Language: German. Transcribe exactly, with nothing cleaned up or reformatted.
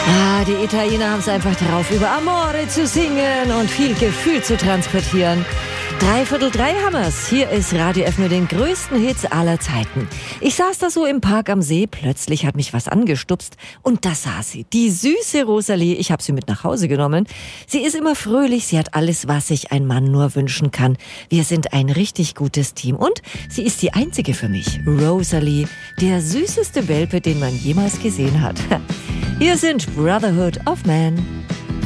Ah, die Italiener haben es einfach drauf, über Amore zu singen und viel Gefühl zu transportieren. Dreiviertel drei haben wir's. Hier ist Radio F mit den größten Hits aller Zeiten. Ich saß da so im Park am See, plötzlich hat mich was angestupst und da saß sie, die süße Rosalie. Ich habe sie mit nach Hause genommen. Sie ist immer fröhlich, sie hat alles, was sich ein Mann nur wünschen kann. Wir sind ein richtig gutes Team und sie ist die einzige für mich. Rosalie, der süßeste Welpe, den man jemals gesehen hat. Hier sind Brotherhood of Man.